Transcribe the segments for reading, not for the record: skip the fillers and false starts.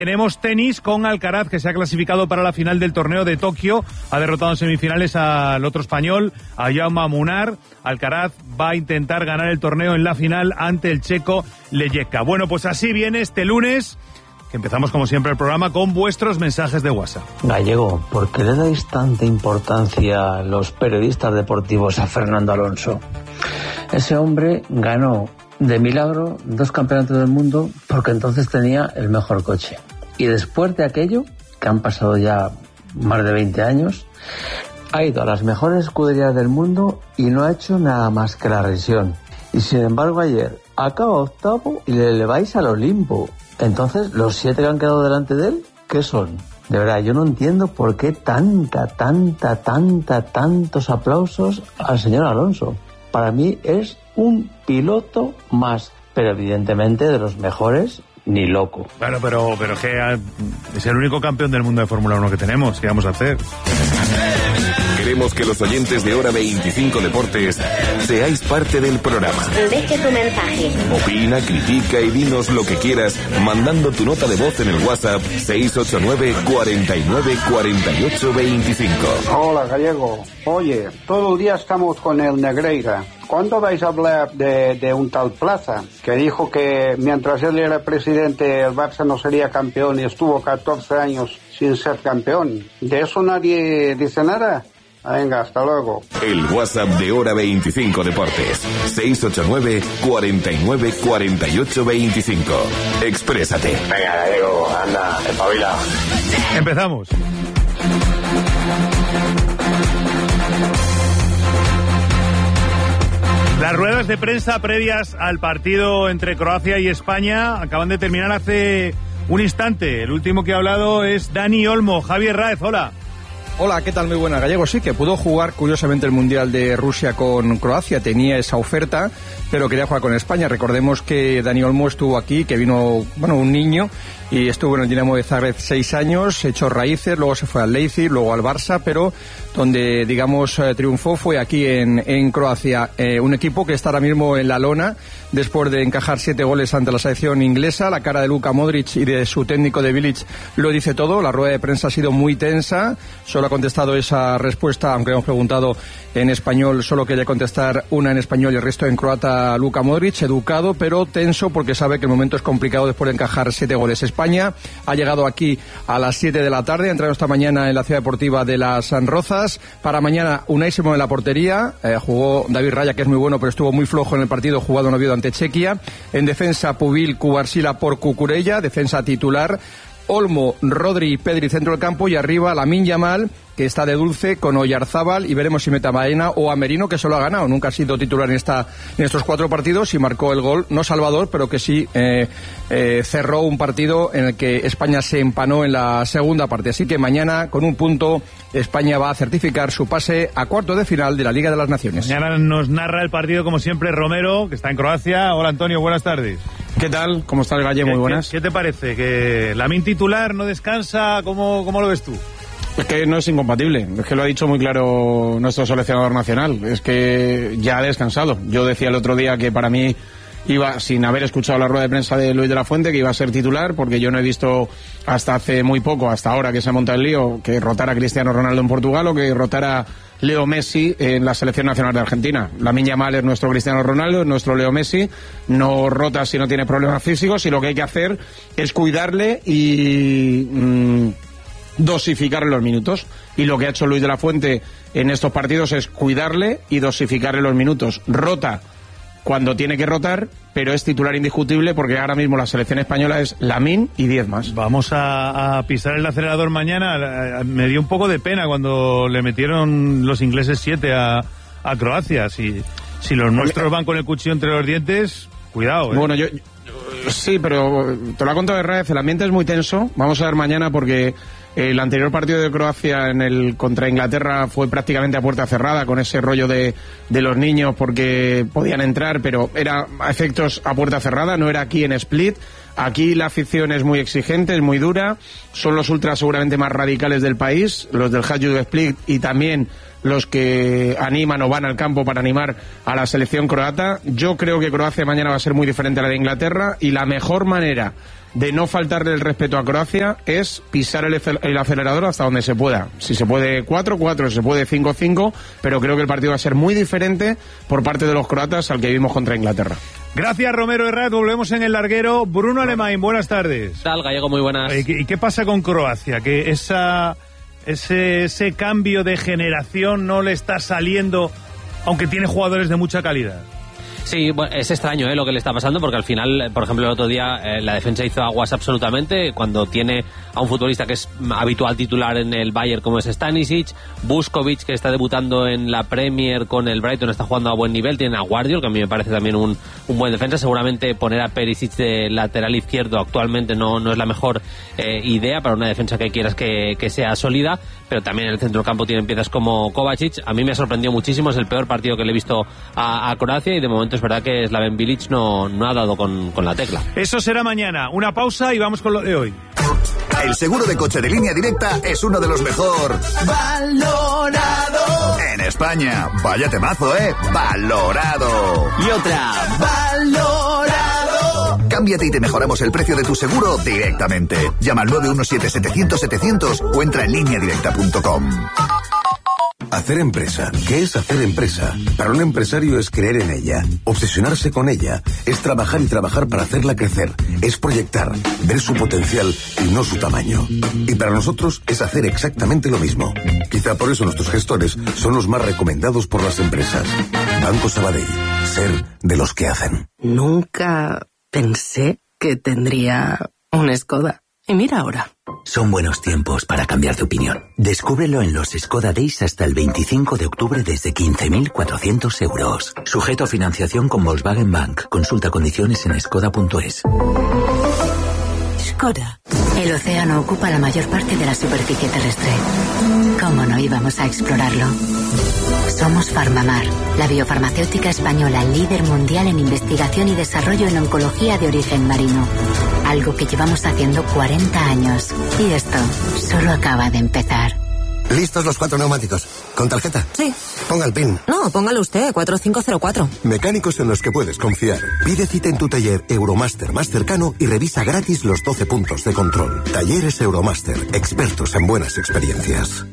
Tenemos tenis con Alcaraz, que se ha clasificado para la final del torneo de Tokio. Ha derrotado en semifinales al otro español, a Jaume Munar. Alcaraz va a intentar ganar el torneo en la final ante el checo Leječka. Bueno, pues así viene este lunes, que empezamos como siempre el programa con vuestros mensajes de WhatsApp. Gallego, ¿por qué le dais tanta importancia los periodistas deportivos a Fernando Alonso? Ese hombre ganó de milagro 2 campeonatos del mundo porque entonces tenía el mejor coche. Y después de aquello, que han pasado ya más de 20 años, ha ido a las mejores escuderías del mundo y no ha hecho nada más que la revisión. Y sin embargo ayer acaba octavo y le eleváis al Olimpo. Entonces, los 7 que han quedado delante de él, ¿qué son? De verdad, yo no entiendo por qué tantos aplausos al señor Alonso. Para mí es un piloto más, pero evidentemente de los mejores, ni loco. Bueno, pero que es el único campeón del mundo de Fórmula 1 que tenemos. ¿Qué vamos a hacer? Queremos que los oyentes de Hora 25 Deportes seáis parte del programa. Deje tu mensaje. Opina, critica y dinos lo que quieras mandando tu nota de voz en el WhatsApp 689 49 48 25. Hola, Gallego. Oye, todo el día estamos con el Negreira. ¿Cuándo vais a hablar de un tal Plaza, que dijo que mientras él era presidente el Barça no sería campeón y estuvo 14 años sin ser campeón? ¿De eso nadie dice nada? Venga, hasta luego. El WhatsApp de Hora 25 Deportes 689 49 48 25. Exprésate. Venga, Gallego, anda, espabila. Empezamos. Las ruedas de prensa previas al partido entre Croacia y España acaban de terminar hace un instante. El último que ha hablado es Dani Olmo. Javier Raez, hola. Hola, ¿qué tal? Muy buena, Gallego. Sí, que pudo jugar curiosamente el Mundial de Rusia con Croacia, tenía esa oferta, pero quería jugar con España. Recordemos que Dani Olmo estuvo aquí, que vino, un niño, y estuvo en el Dinamo de Zagreb 6 años, echó raíces, luego se fue al Leipzig, luego al Barça, pero donde, triunfó fue aquí en Croacia. Un equipo que está ahora mismo en la lona, después de encajar 7 goles ante la selección inglesa. La cara de Luka Modric y de su técnico de Bilic lo dice todo. La rueda de prensa ha sido muy tensa, solo ha contestado esa respuesta, aunque hemos preguntado en español, solo quería contestar una en español y el resto en croata. Luka Modric, educado pero tenso porque sabe que el momento es complicado después de encajar 7 goles. España ha llegado aquí a las 7 de la tarde, ha entrado esta mañana en la ciudad deportiva de Las Rozas. Para mañana Unai Simón en la portería, jugó David Raya, que es muy bueno pero estuvo muy flojo en el partido jugado en Oviedo ante Chequia. En defensa Pubil, Cubarsila por Cucurella, defensa titular. Olmo, Rodri, Pedri centro del campo, y arriba Lamine Yamal, que está de dulce con Oyarzábal, y veremos si mete a Baena o a Merino, que solo ha ganado, nunca ha sido titular en estos 4 partidos, y marcó el gol, no Salvador, pero que sí cerró un partido en el que España se empanó en la segunda parte. Así que mañana, con un punto, España va a certificar su pase a cuartos de final de la Liga de las Naciones. Mañana nos narra el partido, como siempre, Romero, que está en Croacia. Hola, Antonio, buenas tardes. ¿Qué tal? ¿Cómo está el Galle? Muy buenas. ¿Qué te parece? ¿Que Lamine titular no descansa? ¿Cómo lo ves tú? Es que no es incompatible, es que lo ha dicho muy claro nuestro seleccionador nacional, es que ya ha descansado. Yo decía el otro día que para mí iba, sin haber escuchado la rueda de prensa de Luis de la Fuente, que iba a ser titular, porque yo no he visto hasta hace muy poco, hasta ahora que se ha montado el lío, que rotara a Cristiano Ronaldo en Portugal o que rotara Leo Messi en la selección nacional de Argentina. Lamine Yamal es nuestro Cristiano Ronaldo, es nuestro Leo Messi, no rota si no tiene problemas físicos, y lo que hay que hacer es cuidarle y dosificarle los minutos, y lo que ha hecho Luis de la Fuente en estos partidos es cuidarle y dosificarle los minutos. Rota cuando tiene que rotar, pero es titular indiscutible porque ahora mismo la selección española es Lamine y 10 más. Vamos a pisar el acelerador mañana. Me dio un poco de pena cuando le metieron los ingleses 7 a Croacia. Si los nuestros van con el cuchillo entre los dientes, cuidado. Bueno, yo sí, pero te lo ha contado Herrera, el ambiente es muy tenso. Vamos a ver mañana porque el anterior partido de Croacia contra Inglaterra fue prácticamente a puerta cerrada, con ese rollo de los niños porque podían entrar, pero era a efectos a puerta cerrada, no era aquí en Split. Aquí la afición es muy exigente, es muy dura, son los ultras seguramente más radicales del país, los del Hajduk Split, y también los que animan o van al campo para animar a la selección croata. Yo creo que Croacia mañana va a ser muy diferente a la de Inglaterra, y la mejor manera de no faltarle el respeto a Croacia es pisar el acelerador hasta donde se pueda. Si se puede 4-4, si se puede 5-5, pero creo que el partido va a ser muy diferente por parte de los croatas al que vimos contra Inglaterra. Gracias, Romero Herrad. Volvemos en el larguero. Bruno Alemán, buenas tardes. ¿Qué tal, Gallego? Muy buenas. ¿Y qué pasa con Croacia? Que ese cambio de generación no le está saliendo, aunque tiene jugadores de mucha calidad. Sí, bueno, es extraño lo que le está pasando, porque al final, por ejemplo, el otro día la defensa hizo aguas absolutamente cuando tiene a un futbolista que es habitual titular en el Bayern como es Stanisic, Vuskovic, que está debutando en la Premier con el Brighton, está jugando a buen nivel, tiene a Guardiol, que a mí me parece también un buen defensa. Seguramente poner a Perisic de lateral izquierdo actualmente no es la mejor idea para una defensa que quieras que sea sólida, pero también en el centro del campo tienen piezas como Kovacic. A mí me ha sorprendido muchísimo, es el peor partido que le he visto a Croacia, y de momento es verdad que Slaven Bilic no ha dado con la tecla. Eso será mañana. Una pausa y vamos con lo de hoy. El seguro de coche de Línea Directa es uno de los mejor valorado en España. Vaya temazo, valorado. Y otra, valorado. Cámbiate y te mejoramos el precio de tu seguro directamente. Llama al 917-700-700 o entra en lineadirecta.com. Hacer empresa. ¿Qué es hacer empresa? Para un empresario es creer en ella, obsesionarse con ella, es trabajar y trabajar para hacerla crecer, es proyectar, ver su potencial y no su tamaño. Y para nosotros es hacer exactamente lo mismo. Quizá por eso nuestros gestores son los más recomendados por las empresas. Banco Sabadell. Ser de los que hacen. Nunca pensé que tendría un Skoda. Y mira ahora. Son buenos tiempos para cambiar de opinión. Descúbrelo en los Skoda Days hasta el 25 de octubre desde 15.400 euros. Sujeto a financiación con Volkswagen Bank. Consulta condiciones en skoda.es. Skoda. El océano ocupa la mayor parte de la superficie terrestre. ¿Cómo no íbamos a explorarlo? Somos Farmamar, la biofarmacéutica española líder mundial en investigación y desarrollo en oncología de origen marino. Algo que llevamos haciendo 40 años. Y esto solo acaba de empezar. ¿Listos los 4 neumáticos? ¿Con tarjeta? Sí. Ponga el PIN. No, póngalo usted, 4504. Mecánicos en los que puedes confiar. Pide cita en tu taller Euromaster más cercano y revisa gratis los 12 puntos de control. Talleres Euromaster, expertos en buenas experiencias.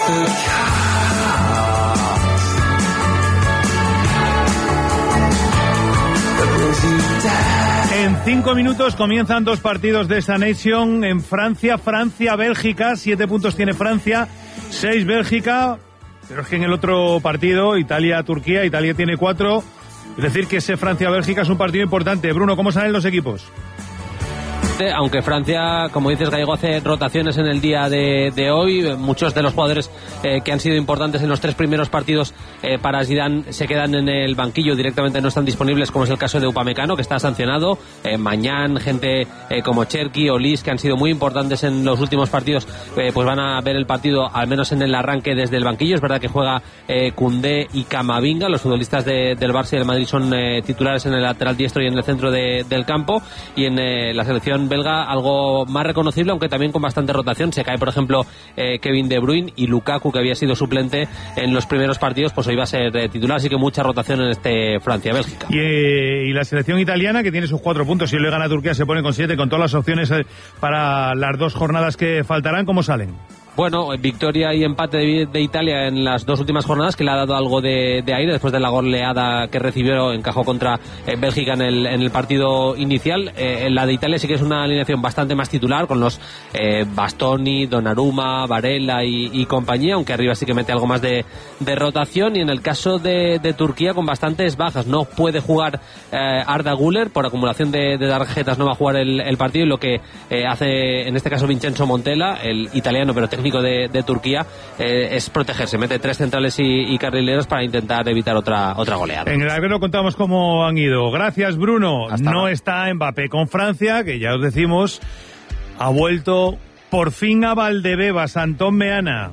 En 5 minutos comienzan 2 partidos de esta Nation en Francia. Francia-Bélgica, 7 puntos tiene Francia, 6 Bélgica, pero es que en el otro partido, Italia-Turquía, Italia tiene 4, es decir que ese Francia-Bélgica es un partido importante. Bruno, ¿cómo salen los equipos? Aunque Francia, como dices, Gallego, hace rotaciones en el día de hoy, muchos de los jugadores que han sido importantes en los 3 primeros partidos para Zidane se quedan en el banquillo, directamente no están disponibles, como es el caso de Upamecano, que está sancionado, Mañán, gente como Cherki o Lis, que han sido muy importantes en los últimos partidos, pues van a ver el partido, al menos en el arranque, desde el banquillo. Es verdad que juega Koundé y Camavinga, los futbolistas del Barça y del Madrid son titulares en el lateral diestro y en el centro del campo, y en la selección belga algo más reconocible, aunque también con bastante rotación. Se cae, por ejemplo, Kevin De Bruyne, y Lukaku, que había sido suplente en los primeros partidos, pues hoy va a ser titular, así que mucha rotación en este Francia-Bélgica. Y la selección italiana, que tiene sus 4 puntos, si le gana a Turquía se pone con 7, con todas las opciones para las 2 jornadas que faltarán. ¿Cómo salen? Bueno, victoria y empate de Italia en las 2 últimas jornadas, que le ha dado algo de aire después de la goleada que recibió, encajó contra Bélgica en el partido inicial. La de Italia sí que es una alineación bastante más titular, con los Bastoni, Donnarumma, Varela y compañía, aunque arriba sí que mete algo más de rotación. Y en el caso de Turquía, con bastantes bajas, no puede jugar Arda Güler por acumulación de tarjetas, no va a jugar el partido, y lo que hace en este caso Vincenzo Montella, el italiano pero técnico de Turquía, es protegerse, mete 3 centrales y carrileros para intentar evitar otra goleada. En el albero contamos cómo han ido. Gracias, Bruno. No está Mbappé con Francia, que ya os decimos, ha vuelto por fin a Valdebebas, Antón Meana.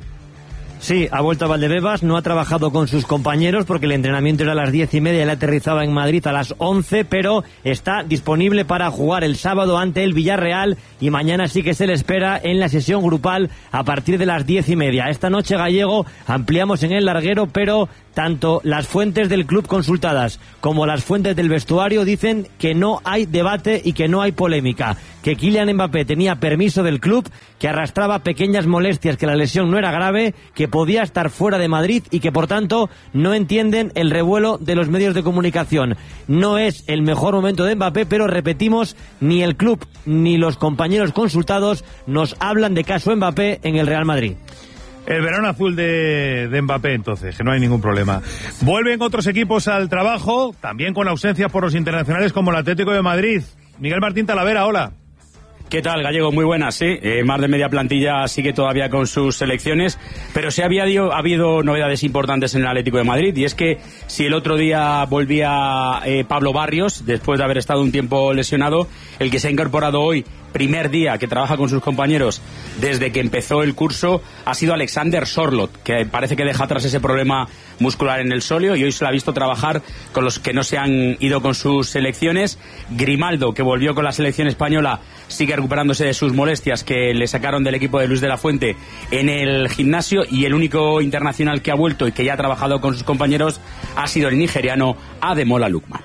Sí, ha vuelto a Valdebebas, no ha trabajado con sus compañeros porque el entrenamiento era a las 10:30, él aterrizaba en Madrid a las 11, pero está disponible para jugar el sábado ante el Villarreal, y mañana sí que se le espera en la sesión grupal a partir de las 10:30. Esta noche, Gallego, ampliamos en el larguero, pero tanto las fuentes del club consultadas como las fuentes del vestuario dicen que no hay debate y que no hay polémica, que Kylian Mbappé tenía permiso del club, que arrastraba pequeñas molestias, que la lesión no era grave, que podía estar fuera de Madrid y que por tanto no entienden el revuelo de los medios de comunicación. No es el mejor momento de Mbappé, pero repetimos, ni el club ni los compañeros consultados nos hablan de caso Mbappé en el Real Madrid. El verano azul de Mbappé, entonces, que no hay ningún problema. Vuelven otros equipos al trabajo, también con ausencias por los internacionales como el Atlético de Madrid. Miguel Martín Talavera, hola. ¿Qué tal, Gallego? Muy buenas, sí. Más de media plantilla sigue todavía con sus selecciones, pero sí ha habido novedades importantes en el Atlético de Madrid, y es que si el otro día volvía Pablo Barrios, después de haber estado un tiempo lesionado, el que se ha incorporado hoy, primer día que trabaja con sus compañeros desde que empezó el curso, ha sido Alexander Sorloth, que parece que deja atrás ese problema muscular en el sóleo y hoy se lo ha visto trabajar con los que no se han ido con sus selecciones. Grimaldo, que volvió con la selección española, sigue recuperándose de sus molestias que le sacaron del equipo de Luis de la Fuente en el gimnasio, y el único internacional que ha vuelto y que ya ha trabajado con sus compañeros ha sido el nigeriano Ademola Lookman.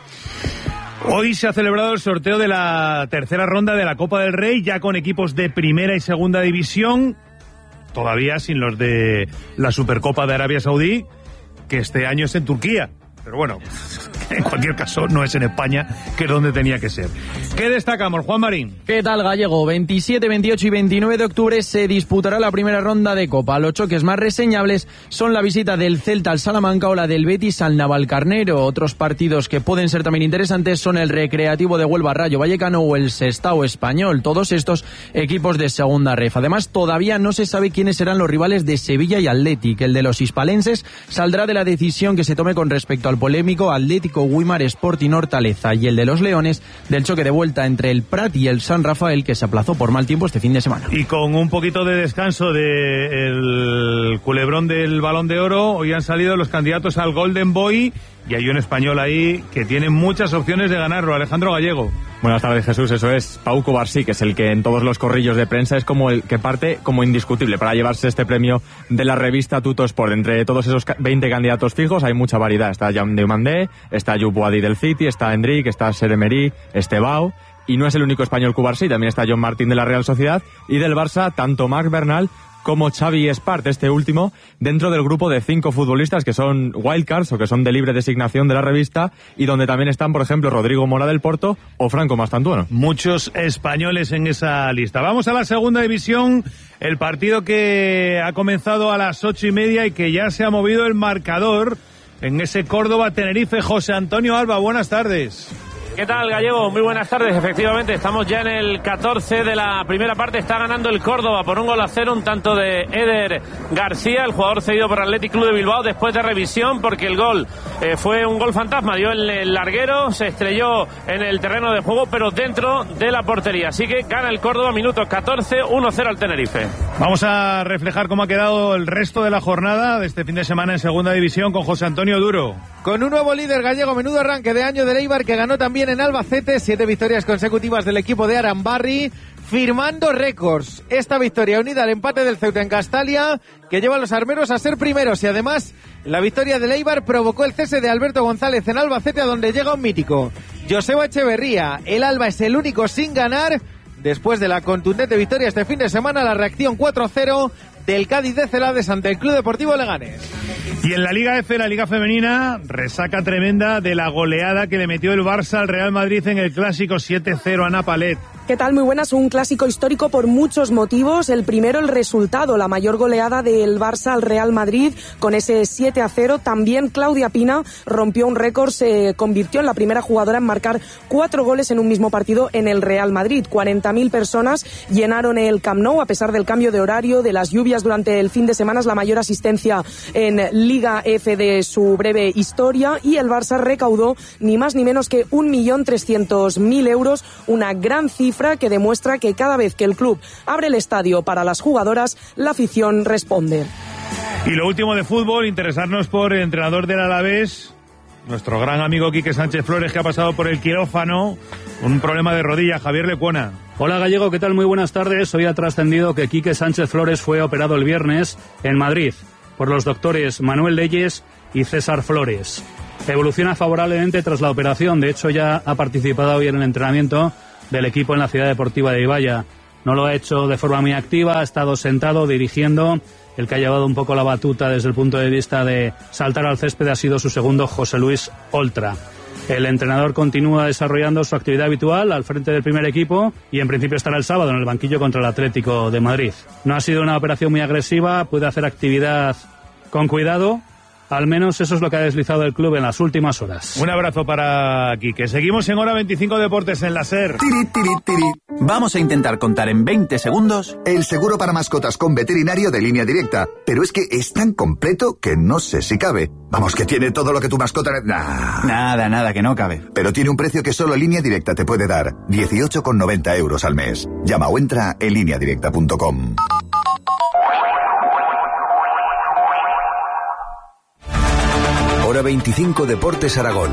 Hoy se ha celebrado el sorteo de la tercera ronda de la Copa del Rey, ya con equipos de primera y segunda división, todavía sin los de la Supercopa de Arabia Saudí, que este año es en Turquía. Pero bueno, en cualquier caso no es en España, que es donde tenía que ser. ¿Qué destacamos, Juan Marín? ¿Qué tal, Gallego? 27, 28 y 29 de octubre se disputará la primera ronda de Copa. Los choques más reseñables son la visita del Celta al Salamanca o la del Betis al Navalcarnero. Otros partidos que pueden ser también interesantes son el Recreativo de Huelva Rayo Vallecano o el Sestao Español. Todos estos equipos de segunda ref. Además, todavía no se sabe quiénes serán los rivales de Sevilla y Athletic. El de los hispalenses saldrá de la decisión que se tome con respecto al polémico Atlético Guimar Sporting Hortaleza, y el de los leones del choque de vuelta entre el Prat y el San Rafael, que se aplazó por mal tiempo este fin de semana. Y con un poquito de descanso del culebrón del Balón de Oro, hoy han salido los candidatos al Golden Boy, y hay un español ahí que tiene muchas opciones de ganarlo, Alejandro Gallego. Buenas tardes, Jesús. Eso es, Pau Cubarsí, que es el que en todos los corrillos de prensa es como el que parte como indiscutible para llevarse este premio de la revista Tuttosport. Entre todos esos 20 candidatos fijos hay mucha variedad. Está Jaume Diomandé, está Ayub Boadi del City, está Enric, está Seremeri, Estebao. Y no es el único español Cubarsí, también está John Martín de la Real Sociedad, y del Barça tanto Marc Bernal como Xavi Espart, este último, dentro del grupo de 5 futbolistas que son wildcards o que son de libre designación de la revista, y donde también están, por ejemplo, Rodrigo Mora del Porto o Franco Mastantuono. Muchos españoles en esa lista. Vamos a la segunda división, el partido que ha comenzado a las 8:30 y que ya se ha movido el marcador en ese Córdoba-Tenerife. José Antonio Alba, buenas tardes. ¿Qué tal, Gallego? Muy buenas tardes. Efectivamente, estamos ya en el 14 de la primera parte. Está ganando el Córdoba por 1-0, un tanto de Eder García, el jugador cedido por Athletic Club de Bilbao, después de revisión, porque el gol fue un gol fantasma. Dio el larguero, se estrelló en el terreno de juego, pero dentro de la portería. Así que gana el Córdoba, minutos 14, 1-0 al Tenerife. Vamos a reflejar cómo ha quedado el resto de la jornada de este fin de semana en segunda división con José Antonio Duro. Con un nuevo líder, Gallego. Menudo arranque de año del Eibar, que ganó también en Albacete. 7 victorias consecutivas del equipo de Arambarri, firmando récords. Esta victoria unida al empate del Ceuta en Castalia, que lleva a los armeros a ser primeros, y además la victoria del Eibar provocó el cese de Alberto González en Albacete, a donde llega un mítico, Joseba Echeverría. El Alba es el único sin ganar después de la contundente victoria este fin de semana. La reacción 4-0 del Cádiz de Celades ante el Club Deportivo Leganés. Y en la Liga F, la Liga Femenina, resaca tremenda de la goleada que le metió el Barça al Real Madrid en el clásico 7-0 a Napalet. ¿Qué tal? Muy buenas. Un clásico histórico por muchos motivos. El primero, el resultado, la mayor goleada del Barça al Real Madrid con ese 7-0. También Claudia Pina rompió un récord, se convirtió en la primera jugadora en marcar 4 goles en un mismo partido en el Real Madrid. 40.000 personas llenaron el Camp Nou a pesar del cambio de horario, de las lluvias durante el fin de semana. Es la mayor asistencia en Liga F de su breve historia, y el Barça recaudó ni más ni menos que 1.300.000 euros, una gran cifra que demuestra que cada vez que el club abre el estadio para las jugadoras, la afición responde. Y lo último de fútbol, interesarnos por el entrenador del Alavés, nuestro gran amigo Quique Sánchez Flores, que ha pasado por el quirófano, un problema de rodilla. Javier Lecuona. Hola, Gallego, ¿qué tal? Muy buenas tardes. Hoy ha trascendido que Quique Sánchez Flores fue operado el viernes en Madrid por los doctores Manuel Leyes y César Flores. Evoluciona favorablemente tras la operación. De hecho, ya ha participado hoy en el entrenamiento del equipo en la Ciudad Deportiva de Ibaya. No lo ha hecho de forma muy activa, ha estado sentado dirigiendo. El que ha llevado un poco la batuta desde el punto de vista de saltar al césped ha sido su segundo, José Luis Oltra. El entrenador continúa desarrollando su actividad habitual al frente del primer equipo y en principio estará el sábado en el banquillo contra el Atlético de Madrid. No ha sido una operación muy agresiva, puede hacer actividad con cuidado. Al menos eso es lo que ha deslizado el club en las últimas horas. Un abrazo para Quique. Seguimos en Hora 25 Deportes en la SER. Tiri, tiri, tiri. Vamos a intentar contar en 20 segundos el seguro para mascotas con veterinario de Línea Directa. Pero es que es tan completo que no sé si cabe. Vamos, que tiene todo lo que tu mascota... Nada, que no cabe. Pero tiene un precio que solo Línea Directa te puede dar. 18,90 € al mes. Llama o entra en lineadirecta.com. Hora 25 Deportes Aragón.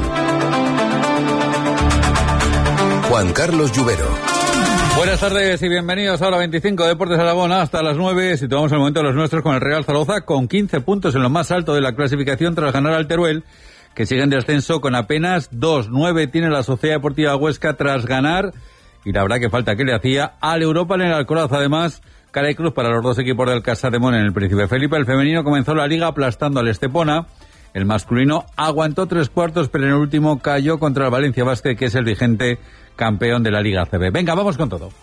Juan Carlos Lluvero. Buenas tardes y bienvenidos a Hora 25 Deportes Aragón. Hasta las 9 situamos el momento de los nuestros con el Real Zaragoza con 15 puntos en lo más alto de la clasificación tras ganar al Teruel, que sigue en descenso con apenas 2-9 tiene la Sociedad Deportiva Huesca tras ganar, y la verdad que falta que le hacía al Europa en el Alcoraz. Además, cara y cruz para los dos equipos del Casademón en el Príncipe Felipe. El femenino comenzó la liga aplastando al Estepona. El masculino aguantó 3 cuartos, pero en el último cayó contra el Valencia Basket, que es el vigente campeón de la Liga ACB. Venga, vamos con todo.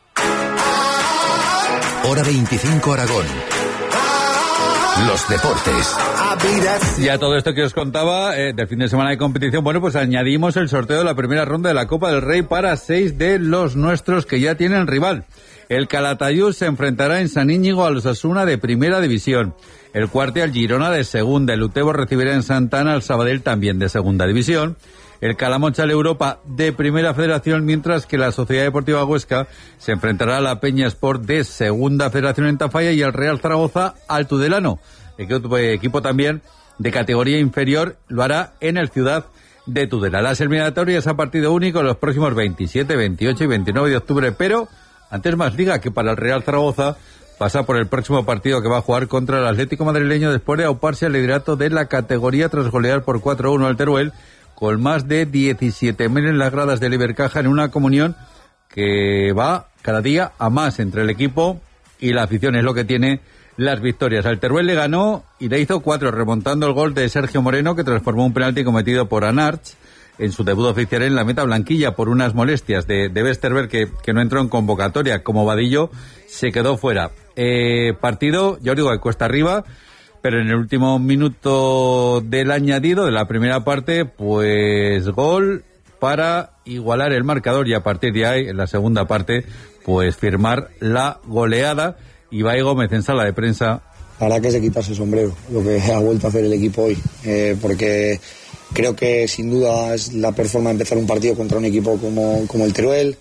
Hora 25 Aragón. Los deportes. Y a todo esto que os contaba del fin de semana de competición, bueno, pues añadimos el sorteo de la primera ronda de la Copa del Rey para 6 de los nuestros que ya tienen rival. El Calatayud se enfrentará en San Íñigo al Osasuna de Primera División. El Cuarte al Girona de Segunda. El Utebo recibirá en Santana al Sabadell también de Segunda División. El Calamocha al Europa de Primera Federación, mientras que la Sociedad Deportiva Huesca se enfrentará a la Peña Sport de Segunda Federación en Tafalla y el Real Zaragoza al Tudelano. Equipo también de categoría inferior lo hará en el Ciudad de Tudela. Las eliminatorias a partido único los próximos 27, 28 y 29 de octubre, pero antes más liga, que para el Real Zaragoza pasa por el próximo partido que va a jugar contra el Atlético madrileño después de auparse al liderato de la categoría tras golear por 4-1 al Teruel, con más de 17.000 en las gradas del Ibercaja, en una comunión que va cada día a más entre el equipo y la afición. Es lo que tiene las victorias. Al Teruel le ganó y le hizo 4, remontando el gol de Sergio Moreno, que transformó un penalti cometido por Anarch en su debut oficial en la meta blanquilla por unas molestias de Westerberg, que no entró en convocatoria. Como Vadillo se quedó fuera. Partido, yo digo, de cuesta arriba, pero en el último minuto del añadido de la primera parte, pues gol para igualar el marcador, y a partir de ahí, en la segunda parte, pues firmar la goleada. Ibai Gómez en sala de prensa. La verdad que es de quitarse el sombrero lo que ha vuelto a hacer el equipo hoy, porque creo que sin duda es la peor forma de empezar un partido contra un equipo como el Teruel.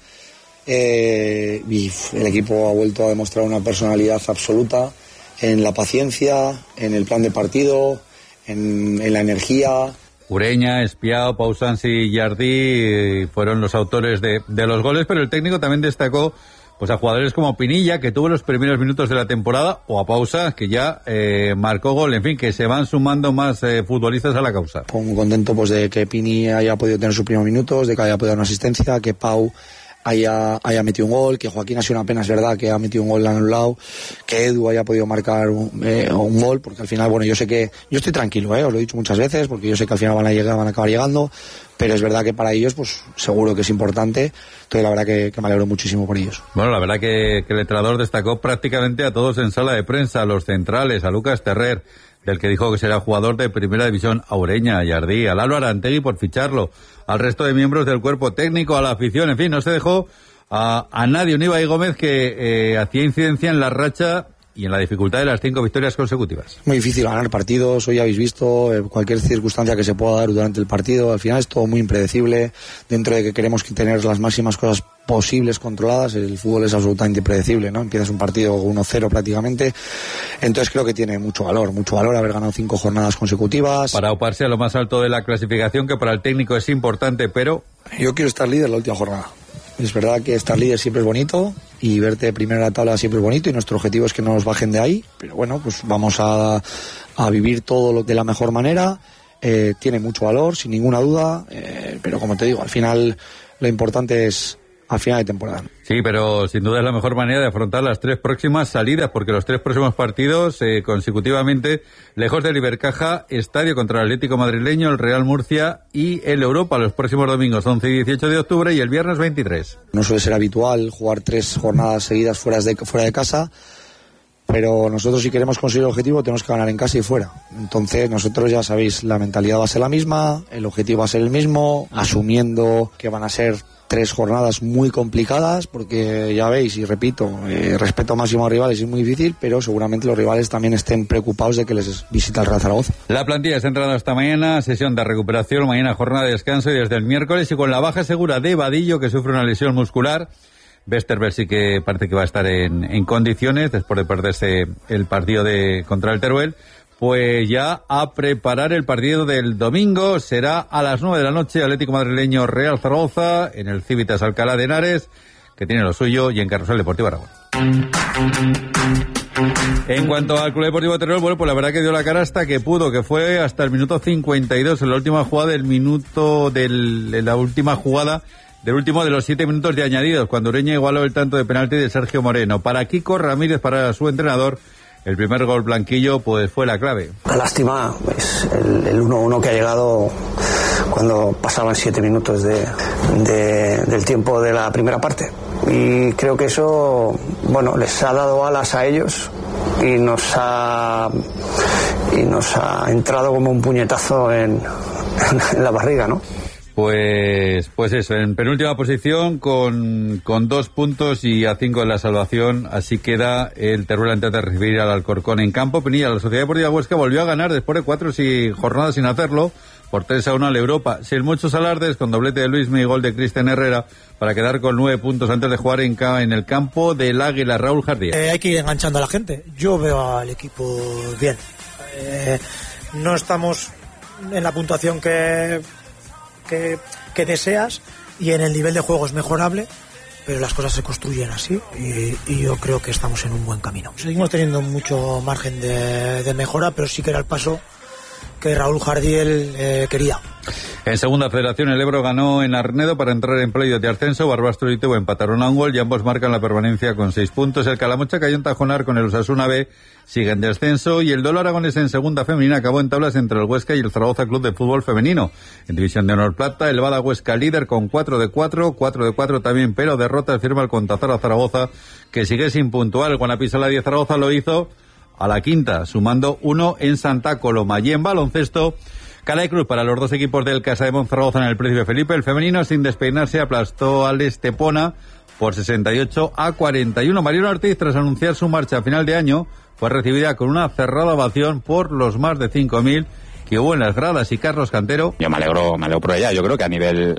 Y el equipo ha vuelto a demostrar una personalidad absoluta en la paciencia, en el plan de partido, en la energía. Ureña, Espiao, Pausansi y Jardí fueron los autores de los goles, pero el técnico también destacó pues a jugadores como Pinilla, que tuvo los primeros minutos de la temporada, o a Pausa, que ya marcó gol. En fin, que se van sumando más futbolistas a la causa. Muy contento pues de que Pini haya podido tener sus primeros minutos, de que haya podido dar una asistencia, que Pau haya metido un gol, que Joaquín ha sido una pena, es verdad, que ha metido un gol anulado, que Edu haya podido marcar un gol, porque al final, bueno, yo sé que, yo estoy tranquilo, os lo he dicho muchas veces, porque yo sé que al final van a acabar llegando, pero es verdad que para ellos, pues seguro que es importante, entonces la verdad que me alegro muchísimo por ellos. Bueno, la verdad que el entrenador destacó prácticamente a todos en sala de prensa, a los centrales, a Lucas Terrer, del que dijo que será jugador de Primera División, a Ureña, a Jardí, a Lalo Arantegui por ficharlo, al resto de miembros del cuerpo técnico, a la afición, en fin, no se dejó a nadie. Un Ibai Gómez que hacía incidencia en la racha y en la dificultad de las 5 victorias consecutivas. Muy difícil ganar partidos, hoy habéis visto cualquier circunstancia que se pueda dar durante el partido, al final es todo muy impredecible, dentro de que queremos tener las máximas cosas posibles controladas, el fútbol es absolutamente impredecible, ¿no? Empiezas un partido 1-0 prácticamente, entonces creo que tiene mucho valor haber ganado 5 jornadas consecutivas. Para auparse a lo más alto de la clasificación, que para el técnico es importante, pero... Yo quiero estar líder la última jornada. Es verdad que estar líder siempre es bonito y verte primero en la tabla siempre es bonito y nuestro objetivo es que no nos bajen de ahí, pero bueno, pues vamos a vivir todo de la mejor manera, tiene mucho valor, sin ninguna duda, pero como te digo, al final lo importante es al final de temporada. Sí, pero sin duda es la mejor manera de afrontar las 3 próximas salidas, porque los 3 próximos partidos consecutivamente, lejos del Ibercaja, estadio contra el Atlético madrileño, el Real Murcia y el Europa, los próximos domingos 11 y 18 de octubre y el viernes 23. No suele ser habitual jugar 3 jornadas seguidas fuera de casa, pero nosotros si queremos conseguir el objetivo tenemos que ganar en casa y fuera. Entonces nosotros ya sabéis, la mentalidad va a ser la misma, el objetivo va a ser el mismo, asumiendo que van a ser 3 jornadas muy complicadas, porque ya veis, y repito, respeto máximo a rivales es muy difícil, pero seguramente los rivales también estén preocupados de que les visita el Real Zaragoza. La plantilla está entrando esta mañana, sesión de recuperación, mañana jornada de descanso y desde el miércoles, y con la baja segura de Vadillo, que sufre una lesión muscular. Westerberg sí que parece que va a estar en condiciones después de perderse el partido contra el Teruel. Pues ya a preparar el partido del domingo. Será a las 9 de la noche, Atlético madrileño Real Zaragoza, en el Civitas Alcalá de Henares, que tiene lo suyo, y en Carrusel Deportivo Aragón. En cuanto al Club Deportivo Teruel, bueno, pues la verdad que dio la cara hasta que pudo, que fue hasta el minuto 52, en la última jugada la última jugada del último de los 7 minutos de añadidos, cuando Ureña igualó el tanto de penalti de Sergio Moreno. Para Kiko Ramírez, para su entrenador, el primer gol blanquillo pues fue la clave. Una lástima, pues, el 1-1 que ha llegado cuando pasaban 7 minutos del tiempo de la primera parte. Y creo que eso, bueno, les ha dado alas a ellos y nos ha entrado como un puñetazo en la barriga, ¿no? Pues eso, en penúltima posición con 2 puntos y a 5 en la salvación, así queda el Teruel antes de recibir al Alcorcón en campo. Pinilla, la Sociedad Deportiva Huesca volvió a ganar después de 4 jornadas sin hacerlo, por 3-1 al Europa, sin muchos alardes, con doblete de Luismi y gol de Cristian Herrera, para quedar con 9 puntos antes de jugar en el campo del Águila. Raúl Jardín. Hay que ir enganchando a la gente. Yo veo al equipo bien. No estamos en la puntuación que deseas, y en el nivel de juego es mejorable, pero las cosas se construyen así y yo creo que estamos en un buen camino. Seguimos teniendo mucho margen de mejora, pero sí que era el paso que Raúl Jardiel quería. En segunda federación, el Ebro ganó en Arnedo para entrar en playoff de ascenso. Barbastro y Tebo empataron a un gol y ambos marcan la permanencia con 6 puntos. El Calamocha cayó en Tajonar con el Osasuna B, sigue en descenso, y el Dolo Aragonés en segunda femenina acabó en tablas entre el Huesca y el Zaragoza Club de Fútbol Femenino. En división de honor plata, el Bada Huesca líder con 4 de 4 también, pero derrota firma el Contazar a Zaragoza, que sigue sin puntuar. El Guanapisola 10 Zaragoza lo hizo a la quinta, sumando 1 en Santa Coloma. Y en baloncesto, Cala y Cruz para los 2 equipos del Casa de Monzaragoza en el Príncipe Felipe. El femenino, sin despeinarse, aplastó al Estepona por 68-41. Mariano Ortiz, tras anunciar su marcha a final de año, fue recibida con una cerrada ovación por los más de 5.000 que hubo en las gradas. Y Carlos Cantero. Yo me alegro por ella. Yo creo que a nivel,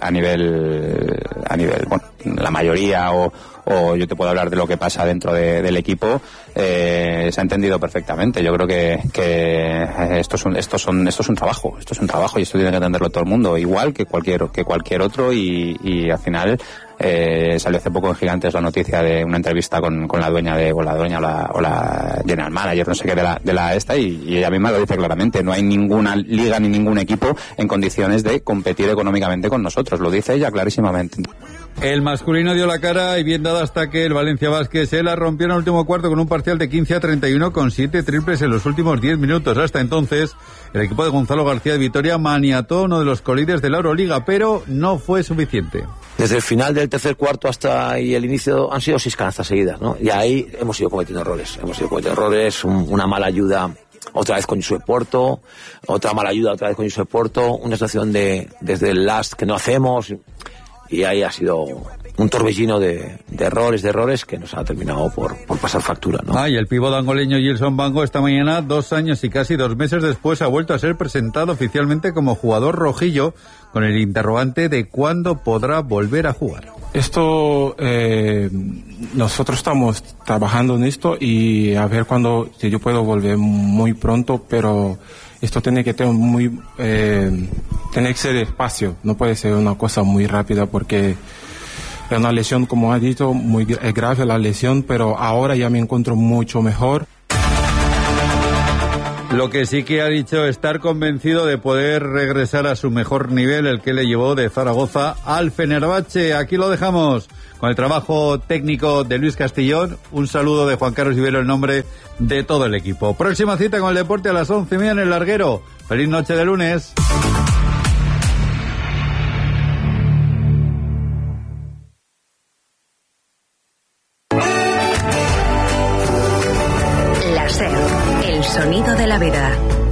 bueno, la mayoría o yo te puedo hablar de lo que pasa dentro del equipo, se ha entendido perfectamente. Yo creo que esto es un trabajo y esto tiene que entenderlo todo el mundo, igual que cualquier otro, y al final salió hace poco en Gigantes la noticia de una entrevista con la dueña o la general manager, no sé qué, de la esta, y ella misma lo dice claramente: no hay ninguna liga ni ningún equipo en condiciones de competir económicamente con nosotros, lo dice ella clarísimamente. El masculino dio la cara, y bien dado, hasta que el Valencia Vázquez se la rompió en el último cuarto con un parcial de 15-31 con 7 triples en los últimos 10 minutos. Hasta entonces, el equipo de Gonzalo García de Vitoria maniató uno de los colíderes de la Euroliga, pero no fue suficiente. Desde el final del tercer cuarto hasta y el inicio han sido 6 canastas seguidas, ¿no? Y ahí hemos ido cometiendo errores. Una mala ayuda otra vez con Josué Porto, otra mala ayuda otra vez con Josué Porto, una situación desde el last que no hacemos. Y ahí ha sido un torbellino de errores que nos ha terminado por pasar factura, ¿no? Y el pívot angoleño Gilson Bango esta mañana, 2 años y casi 2 meses después, ha vuelto a ser presentado oficialmente como jugador rojillo, con el interrogante de cuándo podrá volver a jugar. Esto, nosotros estamos trabajando en esto y a ver cuándo, si yo puedo volver muy pronto, pero esto tiene que tener tiene que ser despacio, no puede ser una cosa muy rápida, porque es una lesión, como ha dicho, muy grave la lesión, pero ahora ya me encuentro mucho mejor. Lo que sí que ha dicho, estar convencido de poder regresar a su mejor nivel, el que le llevó de Zaragoza al Fenerbahce. Aquí lo dejamos. con el trabajo técnico de Luis Castillón. Un saludo de Juan Carlos Ibero en nombre de todo el equipo. Próxima cita con el deporte a las 11:30 en El Larguero. Feliz noche de lunes. La SER, el sonido de la vida.